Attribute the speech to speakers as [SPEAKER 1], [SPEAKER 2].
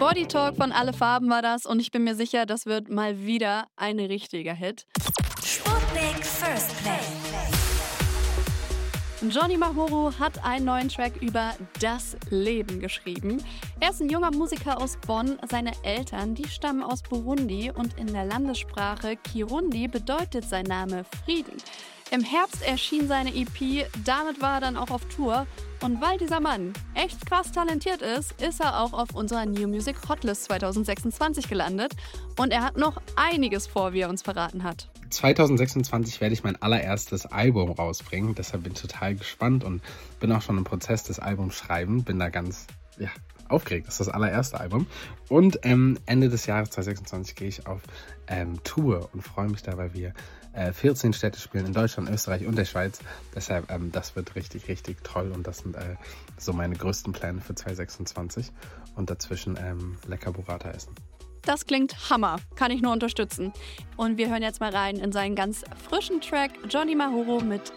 [SPEAKER 1] Body Talk von Alle Farben war das und ich bin mir sicher, das wird mal wieder ein richtiger Hit.
[SPEAKER 2] Sputnik First Play.
[SPEAKER 1] Johnny Mahoro hat einen neuen Track über das Leben geschrieben. Er ist ein junger Musiker aus Bonn. Seine Eltern, die stammen aus Burundi und in der Landessprache Kirundi bedeutet sein Name Frieden. Im Herbst erschien seine EP, damit war er dann auch auf Tour. Und weil dieser Mann echt krass talentiert ist, ist er auch auf unserer New Music Hotlist 2026 gelandet. Und er hat noch einiges vor, wie er uns verraten hat.
[SPEAKER 3] 2026 werde ich mein allererstes Album rausbringen, deshalb bin ich total gespannt und bin auch schon im Prozess des Albums schreiben. Bin da ganz aufgeregt, das ist das allererste Album. Und Ende des Jahres 2026 gehe ich auf Tour und freue mich da, weil wir 14 Städte spielen in Deutschland, Österreich und der Schweiz. Deshalb, das wird richtig, richtig toll und das sind so meine größten Pläne für 2026 und dazwischen lecker Burrata essen.
[SPEAKER 1] Das klingt Hammer, kann ich nur unterstützen. Und wir hören jetzt mal rein in seinen ganz frischen Track Johnny Mahoro mit